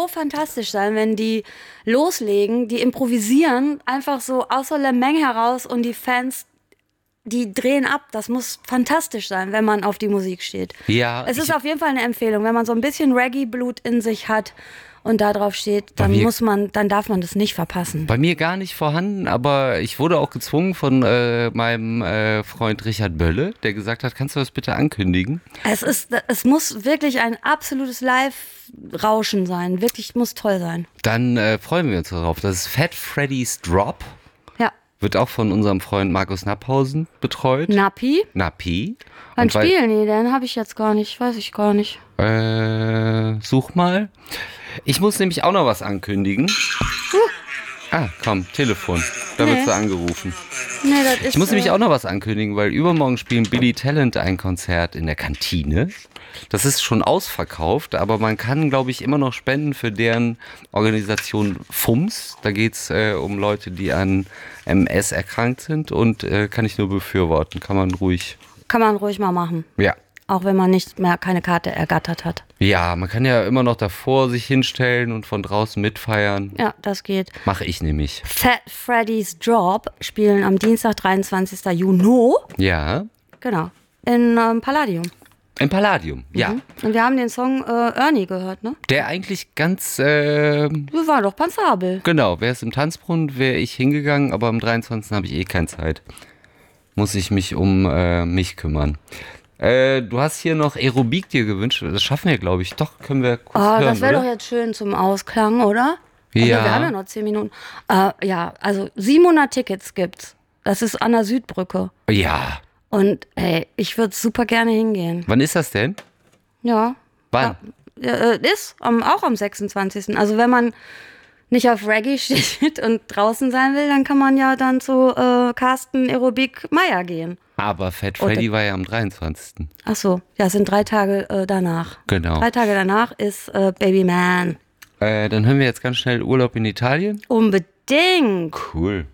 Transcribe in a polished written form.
so fantastisch sein, wenn die loslegen, die improvisieren, einfach so aus der Menge heraus und die Fans, die drehen ab. Das muss fantastisch sein, wenn man auf die Musik steht. Ja. Es ist auf jeden Fall eine Empfehlung, wenn man so ein bisschen Reggae-Blut in sich hat und da drauf steht, dann darf man das nicht verpassen. Bei mir gar nicht vorhanden, aber ich wurde auch gezwungen von meinem Freund Richard Bölle, der gesagt hat, kannst du das bitte ankündigen? Es muss wirklich ein absolutes Live-Rauschen sein. Wirklich, muss toll sein. Dann freuen wir uns darauf. Das ist Fat Freddy's Drop. Ja. Wird auch von unserem Freund Markus Napphausen betreut. Nappi? Wann Und spielen die denn? Habe ich jetzt gar nicht, weiß ich gar nicht. Such mal. Ich muss nämlich auch noch was ankündigen. Komm, Telefon. Da wirst du angerufen. Nee, das ist, ich muss nämlich auch noch was ankündigen, weil übermorgen spielen Billy Talent ein Konzert in der Kantine. Das ist schon ausverkauft, aber man kann, glaube ich, immer noch spenden für deren Organisation FUMS. Da geht es um Leute, die an MS erkrankt sind und kann ich nur befürworten. Kann man ruhig mal machen. Ja. Auch wenn man nicht mehr keine Karte ergattert hat. Ja, man kann ja immer noch davor sich hinstellen und von draußen mitfeiern. Ja, das geht. Mache ich nämlich. Fat Freddy's Drop spielen am Dienstag, 23. Juni. Ja. Genau. In Palladium. Im Palladium, ja. Und wir haben den Song Ernie gehört, ne? Der eigentlich ganz... Wir waren doch passabel. Genau, wäre es im Tanzbrunnen, wäre ich hingegangen, aber am 23. habe ich keine Zeit. Muss ich mich um mich kümmern. Du hast hier noch Aerobik dir gewünscht. Das schaffen wir, glaube ich. Doch, können wir kurz hören, das wäre oder? doch jetzt schön zum Ausklang, oder? Ja. Also, wir haben ja noch 10 Minuten. Also 700 Tickets gibt's. Das ist an der Südbrücke. Ja. Und ich würde super gerne hingehen. Wann ist das denn? Ja. Wann? Ist auch am 26. Also wenn man nicht auf Reggae steht und draußen sein will, dann kann man ja dann zu Carsten Aerobik Meier gehen. Aber Fat Freddy war ja am 23. Ach so, ja, es sind 3 Tage danach. Genau. 3 Tage danach ist Baby Man. Dann hören wir jetzt ganz schnell Urlaub in Italien. Unbedingt. Cool.